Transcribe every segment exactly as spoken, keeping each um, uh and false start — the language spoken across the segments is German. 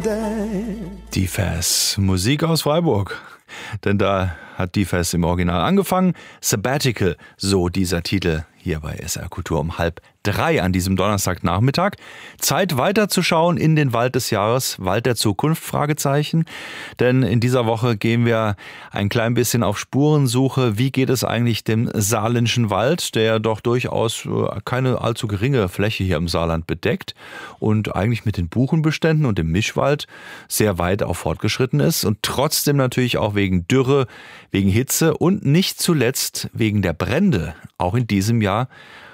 Die F A S, Musik aus Freiburg. Denn da hat die F A S im Original angefangen. Sabbatical, so dieser Titel hier bei S R Kultur um halb drei an diesem Donnerstagnachmittag. Zeit weiterzuschauen in den Wald des Jahres, Wald der Zukunft, Fragezeichen. Denn in dieser Woche gehen wir ein klein bisschen auf Spurensuche. Wie geht es eigentlich dem saarländischen Wald, der doch durchaus keine allzu geringe Fläche hier im Saarland bedeckt und eigentlich mit den Buchenbeständen und dem Mischwald sehr weit auch fortgeschritten ist und trotzdem natürlich auch wegen Dürre, wegen Hitze und nicht zuletzt wegen der Brände auch in diesem Jahr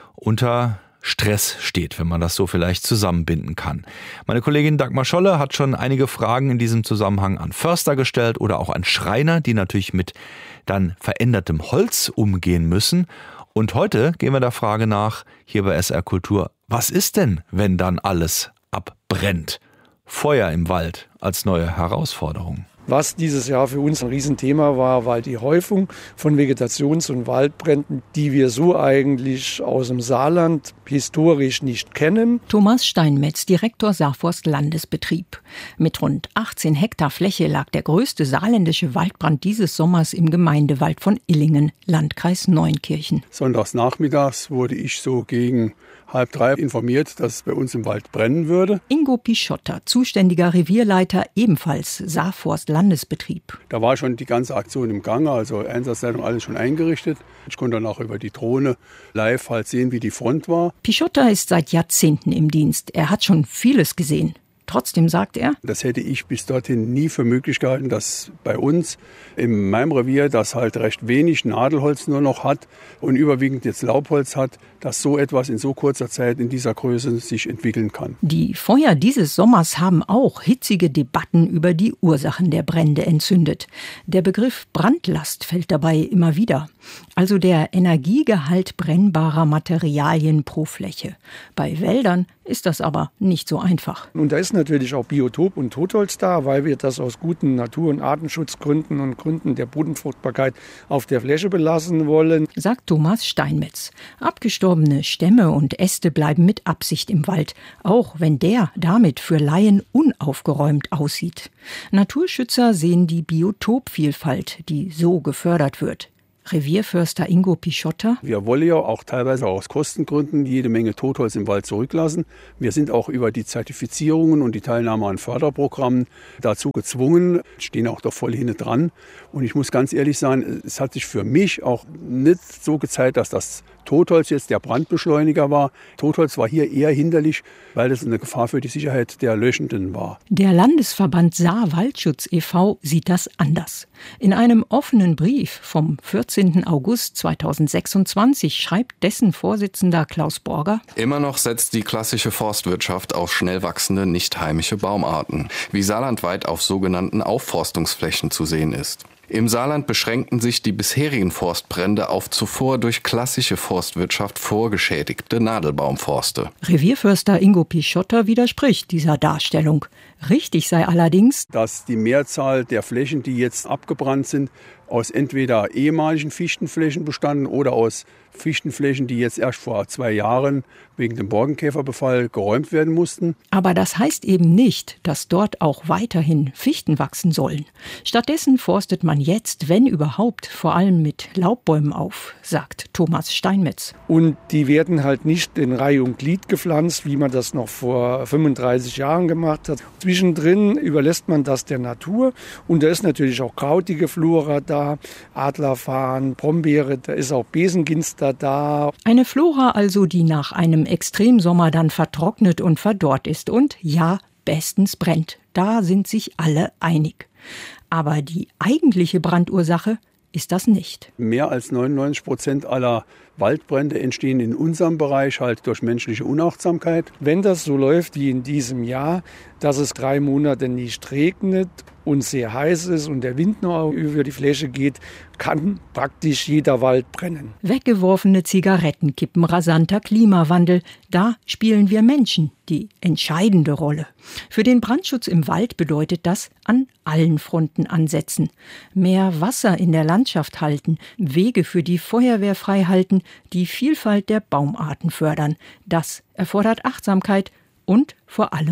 unter Stress steht, wenn man das so vielleicht zusammenbinden kann. Meine Kollegin Dagmar Scholle hat schon einige Fragen in diesem Zusammenhang an Förster gestellt oder auch an Schreiner, die natürlich mit dann verändertem Holz umgehen müssen. Und heute gehen wir der Frage nach, hier bei S R Kultur, was ist denn, wenn dann alles abbrennt? Feuer im Wald als neue Herausforderung. Was dieses Jahr für uns ein Riesenthema war, war die Häufung von Vegetations- und Waldbränden, die wir so eigentlich aus dem Saarland historisch nicht kennen. Thomas Steinmetz, Direktor Saarforst Landesbetrieb. Mit rund achtzehn Hektar Fläche lag der größte saarländische Waldbrand dieses Sommers im Gemeindewald von Illingen, Landkreis Neunkirchen. Sonntags nachmittags wurde ich so gegen halb drei informiert, dass es bei uns im Wald brennen würde. Ingo Pischotter, zuständiger Revierleiter, ebenfalls Saarforst Landesbetrieb. Da war schon die ganze Aktion im Gange, also Einsatzleitung alles schon eingerichtet. Ich konnte dann auch über die Drohne live halt sehen, wie die Front war. Pischotter ist seit Jahrzehnten im Dienst. Er hat schon vieles gesehen. Trotzdem sagt er, das hätte ich bis dorthin nie für möglich gehalten, dass bei uns in meinem Revier, das halt recht wenig Nadelholz nur noch hat und überwiegend jetzt Laubholz hat, dass so etwas in so kurzer Zeit in dieser Größe sich entwickeln kann. Die Feuer dieses Sommers haben auch hitzige Debatten über die Ursachen der Brände entzündet. Der Begriff Brandlast fällt dabei immer wieder. Also der Energiegehalt brennbarer Materialien pro Fläche. Bei Wäldern ist das aber nicht so einfach. Und da ist natürlich auch Biotop und Totholz da, weil wir das aus guten Natur- und Artenschutzgründen und Gründen der Bodenfruchtbarkeit auf der Fläche belassen wollen, sagt Thomas Steinmetz. Abgestorbene Stämme und Äste bleiben mit Absicht im Wald, auch wenn der damit für Laien unaufgeräumt aussieht. Naturschützer sehen die Biotopvielfalt, die so gefördert wird. Revierförster Ingo Pischotter. Wir wollen ja auch teilweise aus Kostengründen jede Menge Totholz im Wald zurücklassen. Wir sind auch über die Zertifizierungen und die Teilnahme an Förderprogrammen dazu gezwungen, stehen auch da voll hinten dran. Und ich muss ganz ehrlich sagen, es hat sich für mich auch nicht so gezeigt, dass das Totholz jetzt der Brandbeschleuniger war. Totholz war hier eher hinderlich, weil es eine Gefahr für die Sicherheit der Löschenden war. Der Landesverband Saar-Waldschutz e V sieht das anders. In einem offenen Brief vom vierzehnten August zweitausendsechsundzwanzig schreibt dessen Vorsitzender Klaus Borger: Immer noch setzt die klassische Forstwirtschaft auf schnell wachsende, nicht heimische Baumarten, wie saarlandweit auf sogenannten Aufforstungsflächen zu sehen ist. Im Saarland beschränkten sich die bisherigen Forstbrände auf zuvor durch klassische Forstwirtschaft vorgeschädigte Nadelbaumforste. Revierförster Ingo Pischotter widerspricht dieser Darstellung. Richtig sei allerdings, dass die Mehrzahl der Flächen, die jetzt abgebrannt sind, aus entweder ehemaligen Fichtenflächen bestanden oder aus Fichtenflächen, die jetzt erst vor zwei Jahren wegen dem Borkenkäferbefall geräumt werden mussten. Aber das heißt eben nicht, dass dort auch weiterhin Fichten wachsen sollen. Stattdessen forstet man jetzt, wenn überhaupt, vor allem mit Laubbäumen auf, sagt Thomas Steinmetz. Und die werden halt nicht in Reihe und Glied gepflanzt, wie man das noch vor fünfunddreißig Jahren gemacht hat. Zwischendrin überlässt man das der Natur. Und da ist natürlich auch krautige Flora da, Adlerfarn, Brombeere, da ist auch Besenginster da. Eine Flora also, die nach einem Extremsommer dann vertrocknet und verdorrt ist und ja, bestens brennt. Da sind sich alle einig. Aber die eigentliche Brandursache ist das nicht. Mehr als neunundneunzig Prozent aller Waldbrände entstehen in unserem Bereich halt durch menschliche Unachtsamkeit. Wenn das so läuft wie in diesem Jahr, dass es drei Monate nicht regnet und sehr heiß ist und der Wind noch über die Fläche geht, kann praktisch jeder Wald brennen. Weggeworfene Zigarettenkippen, rasanter Klimawandel, da spielen wir Menschen die entscheidende Rolle. Für den Brandschutz im Wald bedeutet das an allen Fronten ansetzen. Mehr Wasser in der Landschaft halten, Wege für die Feuerwehr frei halten, die Vielfalt der Baumarten fördern. Das erfordert Achtsamkeit und vor allem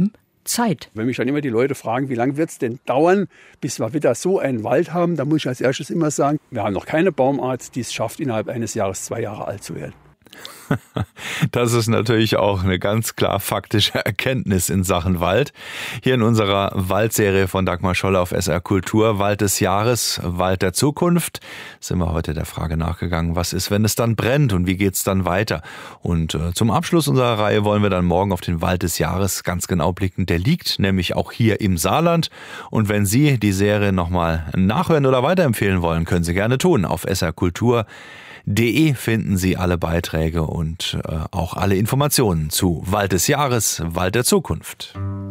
Zeit. Wenn mich dann immer die Leute fragen, wie lange wird es denn dauern, bis wir wieder so einen Wald haben, dann muss ich als erstes immer sagen, wir haben noch keine Baumart, die es schafft, innerhalb eines Jahres zwei Jahre alt zu werden. Das ist natürlich auch eine ganz klar faktische Erkenntnis in Sachen Wald. Hier in unserer Waldserie von Dagmar Scholle auf S R Kultur, Wald des Jahres, Wald der Zukunft, sind wir heute der Frage nachgegangen, was ist, wenn es dann brennt und wie geht's dann weiter? Und äh, zum Abschluss unserer Reihe wollen wir dann morgen auf den Wald des Jahres ganz genau blicken. Der liegt nämlich auch hier im Saarland. Und wenn Sie die Serie nochmal nachhören oder weiterempfehlen wollen, können Sie gerne tun. Auf S R Kultur punkt de finden Sie alle Beiträge und äh, auch alle Informationen zu Wald des Jahres, Wald der Zukunft.